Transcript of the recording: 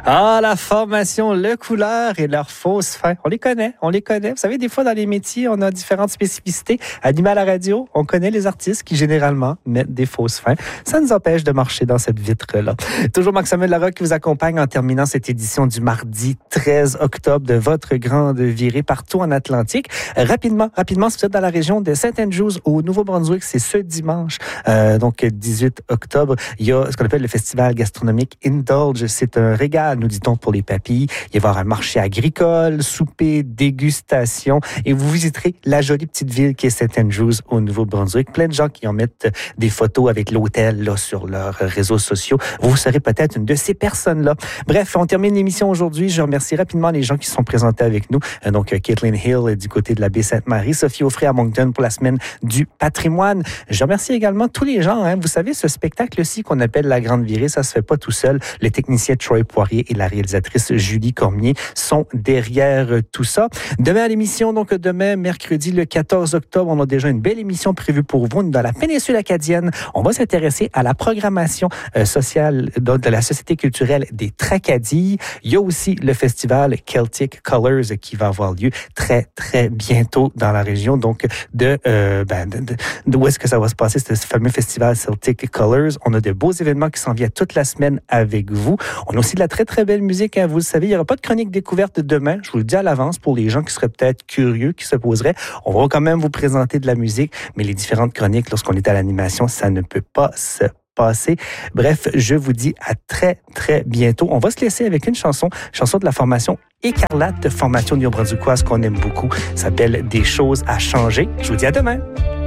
Ah, la formation Le Couleur et leurs fausses fins. On les connaît. Vous savez, des fois, dans les métiers, on a différentes spécificités. Animé à la radio, on connaît les artistes qui, généralement, mettent des fausses fins. Ça nous empêche de marcher dans cette vitre-là. Toujours Marc-Samuel Larocque qui vous accompagne en terminant cette édition du mardi 13 octobre de votre grande virée partout en Atlantique. Rapidement, si vous êtes dans la région de St. Andrews, au Nouveau-Brunswick, c'est ce dimanche, donc 18 octobre, il y a ce qu'on appelle le festival gastronomique Indulge. C'est un régal, nous dit-on, pour les papilles. Il va y avoir un marché agricole, souper, dégustation, et vous visiterez la jolie petite ville qui est St. Andrews au Nouveau-Brunswick. Plein de gens qui en mettent des photos avec l'hôtel là, sur leurs réseaux sociaux. Vous serez peut-être une de ces personnes-là. Bref, on termine l'émission aujourd'hui. Je remercie rapidement les gens qui se sont présentés avec nous. Donc, Caitlin Hill du côté de la baie Sainte-Marie, Sophie Aufray à Moncton pour la semaine du patrimoine. Je remercie également tous les gens. Vous savez, ce spectacle-ci qu'on appelle la Grande Virée, ça se fait pas tout seul. Le technicien Troy Poirier et la réalisatrice Julie Cormier sont derrière tout ça. Demain à l'émission, donc demain, mercredi le 14 octobre, on a déjà une belle émission prévue pour vous dans la péninsule acadienne. On va s'intéresser à la programmation sociale de la Société culturelle des Tracadilles. Il y a aussi le festival Celtic Colors qui va avoir lieu très, très bientôt dans la région. Donc, de où est-ce que ça va se passer, ce fameux festival Celtic Colors. On a de beaux événements qui s'en viennent toute la semaine avec vous. On a aussi de la très, très belle musique. Vous le savez, il n'y aura pas de chronique découverte demain. Je vous le dis à l'avance pour les gens qui seraient peut-être curieux, qui se poseraient. On va quand même vous présenter de la musique, mais les différentes chroniques, lorsqu'on est à l'animation, ça ne peut pas se passer. Bref, je vous dis à très, très bientôt. On va se laisser avec une chanson de la formation Écarlate, formation néo-brunswickoise qu'on aime beaucoup. Ça s'appelle Des choses à changer. Je vous dis à demain.